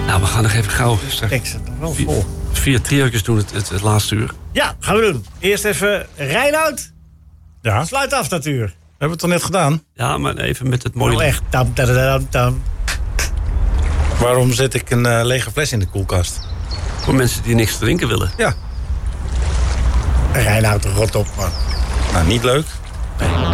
Nou, we gaan nog even gauw. Ik zit er wel vol. 4 triootjes doen het laatste uur. Ja, gaan we doen. Eerst even Reinoud. Ja, Sluit af dat uur. we hebben het toch net gedaan? Ja, maar even met het mooie... Nou echt. Tam, tam, tam, tam. Waarom zet ik een lege fles in de koelkast? Voor mensen die niks drinken willen. Ja, Reinoud, rot op, man. nou niet leuk.